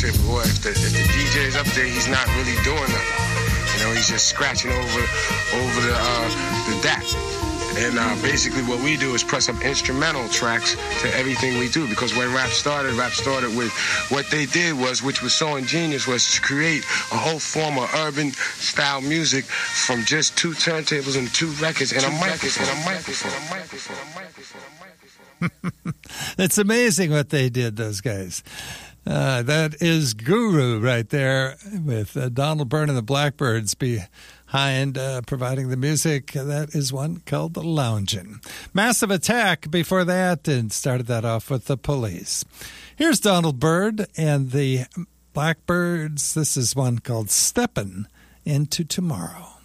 turntable. Or if the DJ is up there, he's not really doing nothing. You know, he's just scratching over the DAT. And basically what we do is press up instrumental tracks to everything we do. Because when rap started with what they did was, which was so ingenious, was to create a whole form of urban style music from just two turntables and two records and a microphone. It's amazing what they did, those guys. That is Guru right there with Donald Byrne and the Blackbirds behind providing the music. That is one called The Loungin'. Massive Attack before that, and started that off with The Police. Here's Donald Byrne and the Blackbirds. This is one called Steppin' Into Tomorrow.